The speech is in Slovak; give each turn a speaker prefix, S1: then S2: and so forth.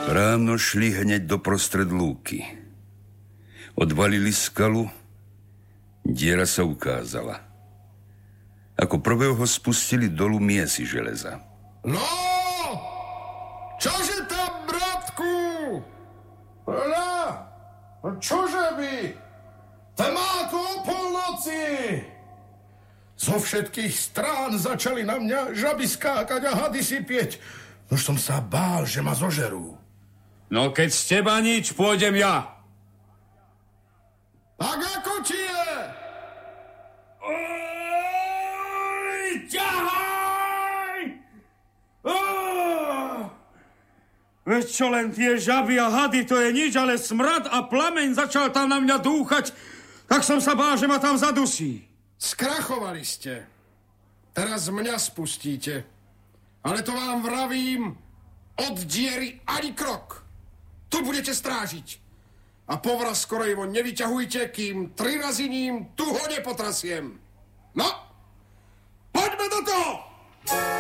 S1: Ráno šli hneď doprostred lúky. Odvalili skalu, diera sa ukázala. Ako prvého ho spustili dolu miesy železa.
S2: No! Čože tam, bratku? Čože by? Temáko o polnoci! Zo všetkých strán začali na mňa žaby skákať a hady sypieť. Už som sa bál, že ma zožerú.
S3: No keď z teba nič, pôjdem ja.
S2: Tak ako ti je?
S3: Ťahaj! Veď čo len tie žaby a hady, to je nič, ale smrad a plameň začal tam na mňa dúchať, tak som sa bál, že ma tam zadusí.
S2: Skrachovali ste. Teraz mňa spustíte. Ale to vám vravím, od diery ani krok. Tu budete strážiť. A povraz skoro jeho nevyťahujte, kým 3 razy ním tu ho nepotrasiem. No!